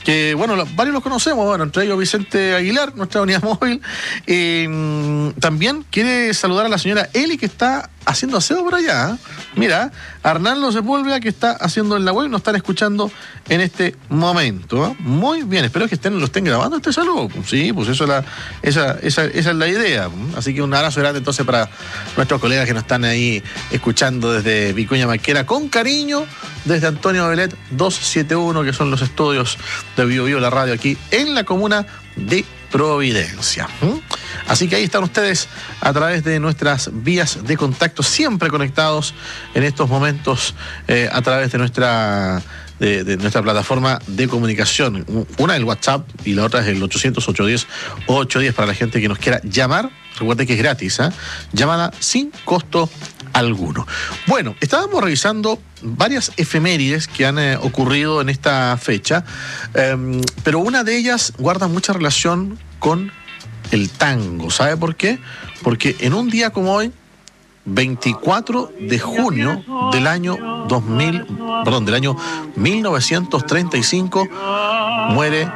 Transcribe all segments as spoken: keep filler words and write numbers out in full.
que, bueno, los, varios los conocemos, bueno, entre ellos Vicente Aguilar, nuestra unidad móvil. Eh, también quiere saludar a la señora Eli, que está haciendo aseo por allá. ¿eh? Mira, Arnaldo Sepúlveda, que está haciendo en la web, nos están escuchando en este momento. ¿eh? Muy bien, espero que estén, lo estén grabando este saludo. Sí, pues eso es la, esa, esa, esa es la idea. Así que un abrazo grande entonces para nuestros colegas que nos están ahí escuchando desde Vicuña Maquena, con cariño, desde Antonio Belet doscientos setenta y uno, que son los estudios de Bio Bio, la radio aquí en la comuna de Providencia. ¿Mm? Así que ahí están ustedes a través de nuestras vías de contacto, siempre conectados en estos momentos eh, a través de nuestra de, de nuestra plataforma de comunicación. Una es el WhatsApp y la otra es el ochocientos, ochocientos diez, ochocientos diez para la gente que nos quiera llamar. Recuerde que es gratis, ¿eh? Llamada sin costo alguno. Bueno, estábamos revisando varias efemérides que han eh, ocurrido en esta fecha, eh, pero una de ellas guarda mucha relación con el tango. ¿Sabe por qué? Porque en un día como hoy, veinticuatro de junio del año dos mil, perdón, del año mil novecientos treinta y cinco, muere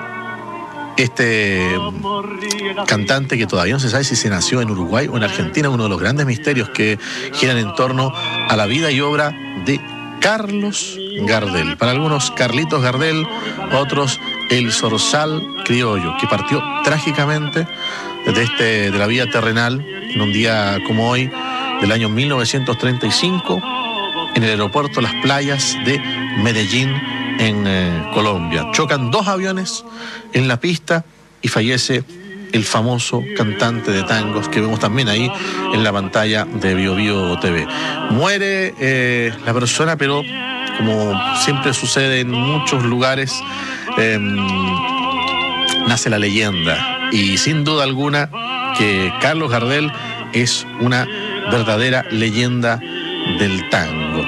este cantante que todavía no se sabe si se nació en Uruguay o en Argentina, uno de los grandes misterios que giran en torno a la vida y obra de Carlos Gardel. Para algunos, Carlitos Gardel, otros, el Zorzal criollo, que partió trágicamente de, este, de la vida terrenal en un día como hoy del año mil novecientos treinta y cinco en el aeropuerto Las Playas de Medellín, en eh, Colombia. Chocan dos aviones en la pista y fallece el famoso cantante de tangos que vemos también ahí en la pantalla de Bio Bio T V. Muere eh, la persona, pero como siempre sucede en muchos lugares, eh, nace la leyenda. Y sin duda alguna que Carlos Gardel es una verdadera leyenda del tango.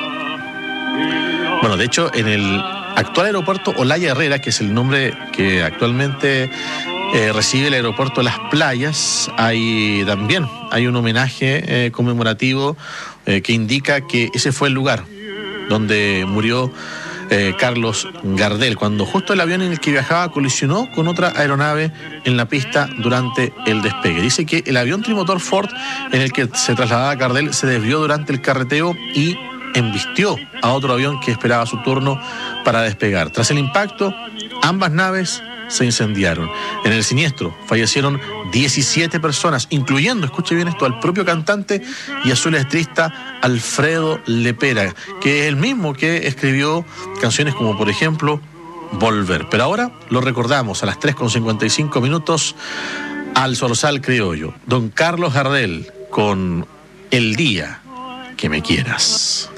Bueno, de hecho, en el actual aeropuerto Olaya Herrera, que es el nombre que actualmente eh, recibe el aeropuerto Las Playas, hay también hay un homenaje eh, conmemorativo eh, que indica que ese fue el lugar donde murió eh, Carlos Gardel, cuando justo el avión en el que viajaba colisionó con otra aeronave en la pista durante el despegue. Dice que el avión trimotor Ford en el que se trasladaba Gardel se desvió durante el carreteo y embistió a otro avión que esperaba su turno para despegar. Tras el impacto, ambas naves se incendiaron. En el siniestro fallecieron diecisiete personas, incluyendo, escuche bien esto, al propio cantante y a su letrista Alfredo Lepera, que es el mismo que escribió canciones como, por ejemplo, Volver. Pero ahora lo recordamos a las tres con cincuenta y cinco minutos al Zorzal criollo, don Carlos Gardel, con El día que me quieras.